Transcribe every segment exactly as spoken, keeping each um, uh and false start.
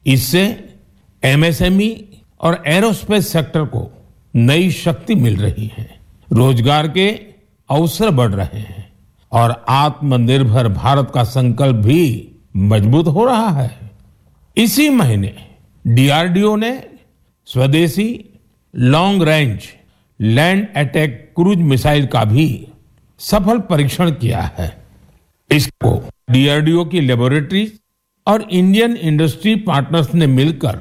इससे एमएसएमई और aerospace sector को नई शक्ति मिल रही है, रोजगार के अवसर बढ़ रहे हैं और आत्मनिर्भर भारत का संकल्प भी मजबूत हो रहा है। इसी महीने डीआरडीओ ने स्वदेशी long range land attack cruise missile का भी सफल परीक्षण किया है। इसको डीआरडीओ की लेबोरेटरी और इंडियन इंडस्ट्री पार्टनर्स ने मिलकर,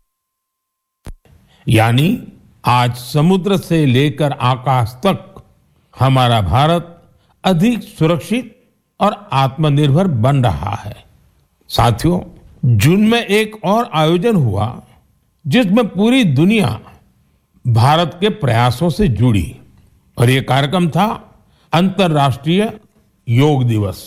यानी आज समुद्र से लेकर आकाश तक हमारा भारत अधिक सुरक्षित और आत्मनिर्भर बन रहा है। साथियों, जून में एक और आयोजन हुआ जिसमें पूरी दुनिया भारत के प्रयासों से जुड़ी और ये कार्यक्रम था अंतर्राष्ट्रीय योग दिवस।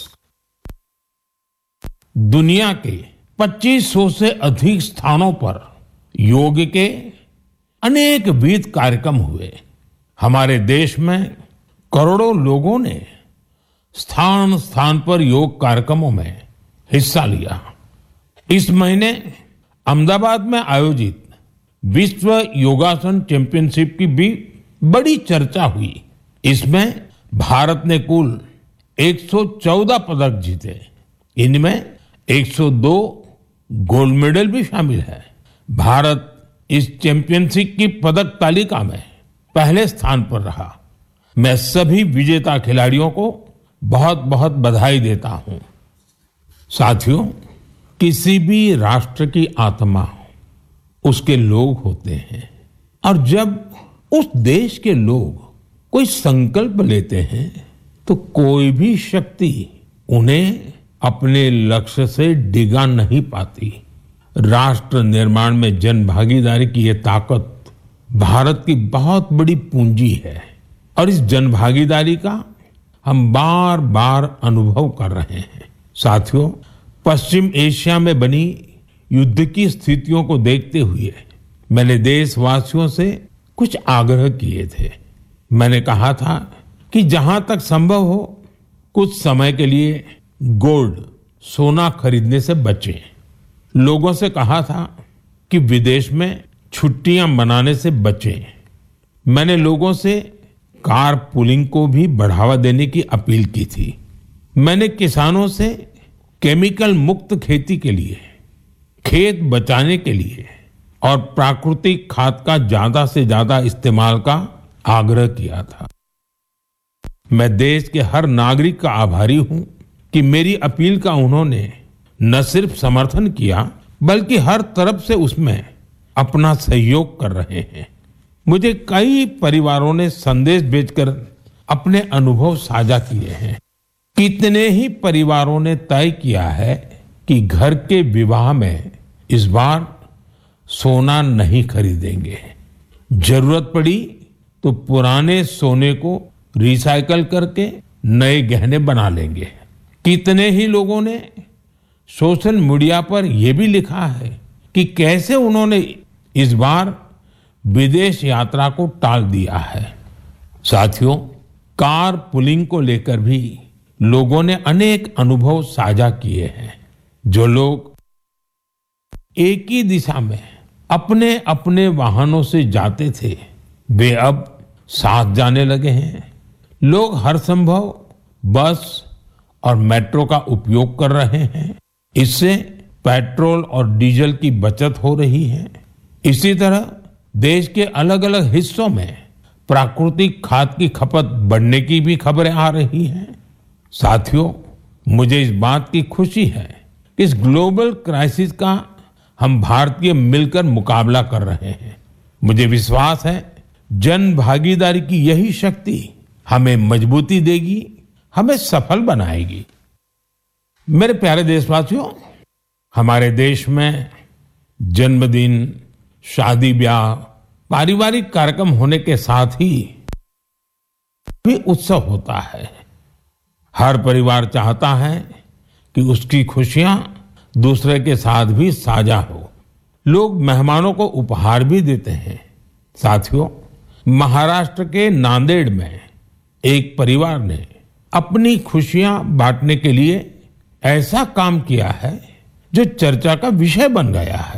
दुनिया के पच्चीस सौ से अधिक स्थानों पर योग के अनेक विविध कार्यक्रम हुए। हमारे देश में करोड़ों लोगों ने स्थान स्थान पर योग कार्यक्रमों में हिस्सा लिया। इस महीने अहमदाबाद में आयोजित विश्व योगासन चैंपियनशिप की भी बड़ी चर्चा हुई। इसमें भारत ने कुल एक सौ चौदह पदक जीते। इनमें एक सौ दो गोल्ड मेडल भी शामिल है। भारत इस चैंपियनशिप की पदक तालिका में पहले स्थान पर रहा। मैं सभी विजेता खिलाड़ियों को बहुत बहुत बधाई देता हूं। साथियों, किसी भी राष्ट्र की आत्मा उसके लोग होते हैं और जब उस देश के लोग कोई संकल्प लेते हैं तो कोई भी शक्ति उन्हें अपने लक्ष्य से डिगा नहीं पाती। राष्ट्र निर्माण में जन भागीदारी की ये ताकत भारत की बहुत बड़ी पूंजी है और इस जन भागीदारी का हम बार बार अनुभव कर रहे हैं। साथियों, पश्चिम एशिया में बनी युद्ध की स्थितियों को देखते हुए मैंने देशवासियों से कुछ आग्रह किए थे। मैंने कहा था कि जहां तक संभव हो कुछ समय के लिए गोल्ड सोना खरीदने से बचें। लोगों से कहा था कि विदेश में छुट्टियां मनाने से बचें। मैंने लोगों से कार पुलिंग को भी बढ़ावा देने की अपील की थी। मैंने किसानों से केमिकल मुक्त खेती के लिए, खेत बचाने के लिए और प्राकृतिक खाद का ज्यादा से ज्यादा इस्तेमाल का आग्रह किया था। मैं देश के हर नागरिक का आभारी हूं कि मेरी अपील का उन्होंने न सिर्फ समर्थन किया बल्कि हर तरफ से उसमें अपना सहयोग कर रहे हैं। मुझे कई परिवारों ने संदेश भेजकर अपने अनुभव साझा किए हैं। कितने ही परिवारों ने तय किया है कि घर के विवाह में इस बार सोना नहीं खरीदेंगे। जरूरत पड़ी तो पुराने सोने को रिसाइकल करके नए गहने बना लेंगे। कितने ही लोगों ने सोशल मीडिया पर यह भी लिखा है कि कैसे उन्होंने इस बार विदेश यात्रा को टाल दिया है। साथियों, कार पुलिंग को लेकर भी लोगों ने अनेक अनुभव साझा किए हैं। जो लोग एक ही दिशा में अपने अपने वाहनों से जाते थे वे अब साथ जाने लगे हैं। लोग हर संभव बस और मेट्रो का उपयोग कर रहे हैं। इससे पेट्रोल और डीजल की बचत हो रही है। इसी तरह देश के अलग अलग हिस्सों में प्राकृतिक खाद की खपत बढ़ने की भी खबरें आ रही हैं। साथियों, मुझे इस बात की खुशी है कि इस ग्लोबल क्राइसिस का हम भारतीय मिलकर मुकाबला कर रहे हैं। मुझे विश्वास है जन भागीदारी की यही शक्ति हमें मजबूती देगी, हमें सफल बनाएगी। मेरे प्यारे देशवासियों, हमारे देश में जन्मदिन, शादी ब्याह, पारिवारिक कार्यक्रम होने के साथ ही भी उत्सव होता है। हर परिवार चाहता है कि उसकी खुशियां दूसरे के साथ भी साझा हो। लोग मेहमानों को उपहार भी देते हैं। साथियों, महाराष्ट्र के नांदेड़ में एक परिवार ने अपनी खुशियां बांटने के लिए ऐसा काम किया है जो चर्चा का विषय बन गया है।